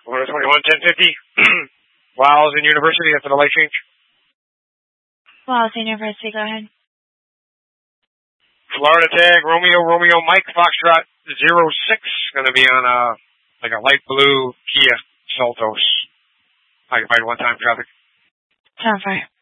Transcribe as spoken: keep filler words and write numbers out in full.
Florida twenty-one, ten fifty. Wiles and University after the light change. Wiles and University, go ahead. Florida tag, Romeo, Romeo, Mike, Foxtrot, zero six. Going to be on a, like a light blue Kia Seltos. Occupied one-time traffic. Sound fire.